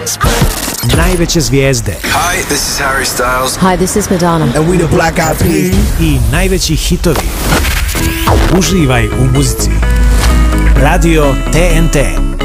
Najveće zvijezde. Hi, this is Harry Styles. Hi, this is Madonna. And we the Black Eyed Peas. I najveći hitovi. Uživaj u muzici. Radio TNT.